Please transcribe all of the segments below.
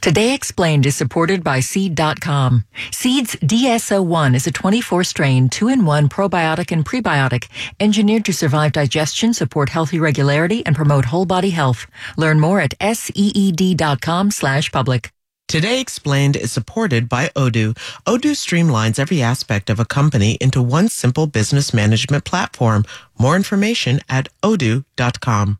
Today Explained is supported by Seed.com. Seed's DSO1 is a 24-strain, 2-in-1 probiotic and prebiotic engineered to survive digestion, support healthy regularity, and promote whole body health. Learn more at seed.com/public. Today Explained is supported by Odoo. Odoo streamlines every aspect of a company into one simple business management platform. More information at odoo.com.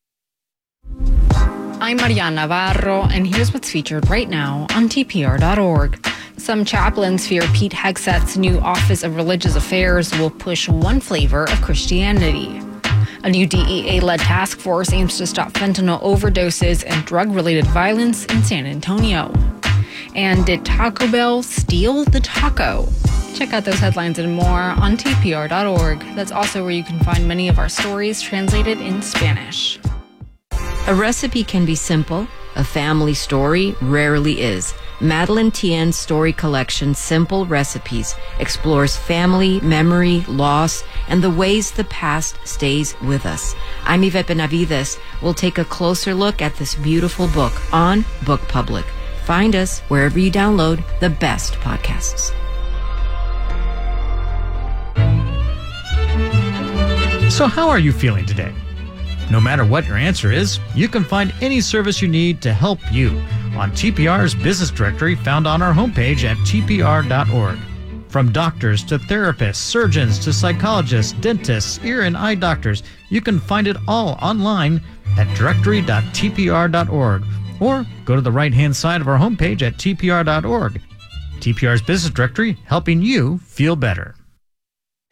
I'm Mariana Navarro, and here's what's featured right now on TPR.org. Some chaplains fear Pete Hegseth's new Office of Religious Affairs will push one flavor of Christianity. A new DEA-led task force aims to stop fentanyl overdoses and drug-related violence in San Antonio. And did Taco Bell steal the taco? Check out those headlines and more on TPR.org. That's also where you can find many of our stories translated in Spanish. A recipe can be simple. A family story rarely is. Madeline Tien's story collection, Simple Recipes, explores family, memory, loss, and the ways the past stays with us. I'm Yvette Benavides. We'll take a closer look at this beautiful book on Book Public. Find us wherever you download the best podcasts. So how are you feeling today? No matter what your answer is, you can find any service you need to help you on TPR's business directory found on our homepage at tpr.org. From doctors to therapists, surgeons to psychologists, dentists, ear and eye doctors, you can find it all online at directory.tpr.org or go to the right-hand side of our homepage at tpr.org. TPR's business directory, helping you feel better.